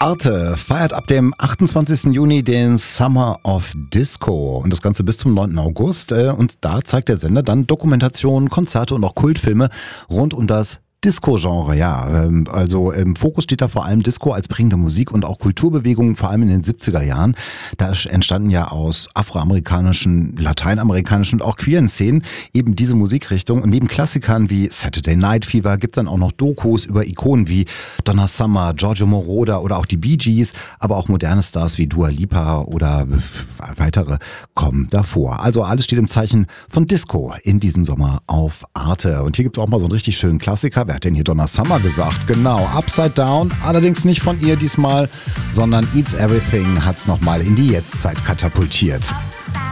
Arte feiert ab dem 28. Juni den Summer of Disco und das Ganze bis zum 9. August. Und da zeigt der Sender dann Dokumentationen, Konzerte und auch Kultfilme rund um das Disco-Genre, ja. Also im Fokus steht da vor allem Disco als prägende Musik und auch Kulturbewegung, vor allem in den 70er Jahren. Da entstanden ja aus afroamerikanischen, lateinamerikanischen und auch queeren Szenen eben diese Musikrichtung. Und neben Klassikern wie Saturday Night Fever gibt's dann auch noch Dokus über Ikonen wie Donna Summer, Giorgio Moroder oder auch die Bee Gees, aber auch moderne Stars wie Dua Lipa oder weitere kommen davor. Also alles steht im Zeichen von Disco in diesem Sommer auf Arte. Und hier gibt's auch mal so einen richtig schönen Klassiker. Wer hat denn hier Donna Summer gesagt? Genau, Upside Down. Allerdings nicht von ihr diesmal, sondern Eats Everything hat's nochmal in die Jetztzeit katapultiert.